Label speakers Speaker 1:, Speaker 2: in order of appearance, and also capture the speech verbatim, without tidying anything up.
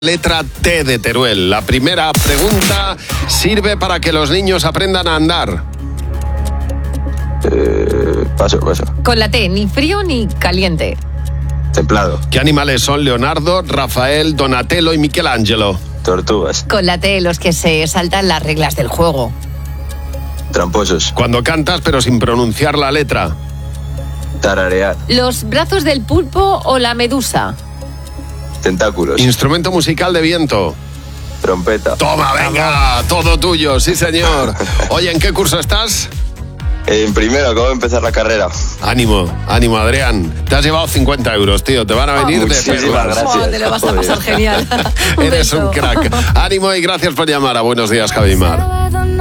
Speaker 1: Letra T de Teruel. La primera pregunta sirve para que los niños aprendan a andar.
Speaker 2: Eh, paso, paso.
Speaker 3: Con la T, ni frío ni caliente.
Speaker 2: Templado.
Speaker 1: ¿Qué animales son Leonardo, Rafael, Donatello y Michelangelo?
Speaker 2: Tortugas.
Speaker 3: Con la T, los que se saltan las reglas del juego.
Speaker 2: Tramposos.
Speaker 1: Cuando cantas pero sin pronunciar la letra.
Speaker 2: Tararear.
Speaker 3: Los brazos del pulpo o la medusa.
Speaker 2: Tentáculos.
Speaker 1: Instrumento musical de viento.
Speaker 2: Trompeta.
Speaker 1: Toma, venga, todo tuyo, sí señor. Oye, ¿en qué curso estás?
Speaker 2: En primero, acabo de empezar la carrera.
Speaker 1: Ánimo, ánimo, Adrián. Te has llevado cincuenta euros, tío. Te van a venir
Speaker 3: Oh,
Speaker 1: de
Speaker 2: muchísimas
Speaker 1: perlas.
Speaker 2: gracias.
Speaker 3: Oh, te lo vas a pasar
Speaker 2: Joder.
Speaker 3: genial. Un
Speaker 1: Eres
Speaker 3: beso.
Speaker 1: un crack. Ánimo y gracias por llamar a Buenos Días, Javimar.